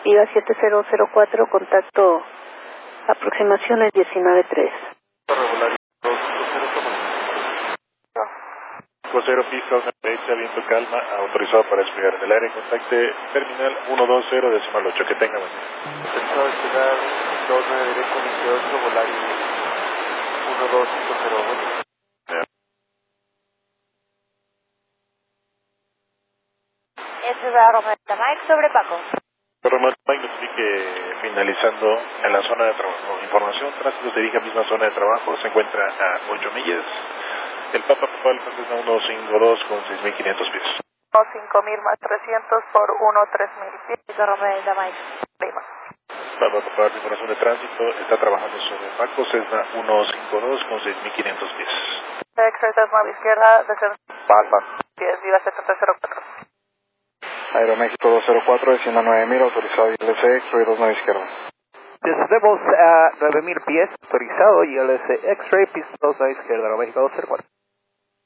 Viva 7004, contacto aproximaciones 19-3. Regular 250, pista, una derecha, viento calma, autorizado para despegar del aire, contacte terminal 120 decimal 8, que tenga buen día. Autorizado a despegar 29 derecha, 28, Volaris 12501. Este es la Romeo Mike sobre Paco. Romeo Mike notifique finalizando en la zona de trabajo. Información, tránsito se dirige a misma zona de trabajo, se encuentra a 8 millas. El Papa Alfa Cessna 152 con 6.500 pies. 5.000 más 300 por 3.000 pies. Este Romeo Mike. Prima. Papa Alfa, información de tránsito, está trabajando sobre Paco Cessna 152 con 6.500 pies. X-ray Cessna a la izquierda, descenso. Palma. 10, Viva 7004. Aeroméxico 204, desciendo a 9000, autorizado ILC, X-ray 29 izquierda. Descendemos a 9000 pies, autorizado ILC X-ray, pista 2 a izquierda, Aeroméxico 204.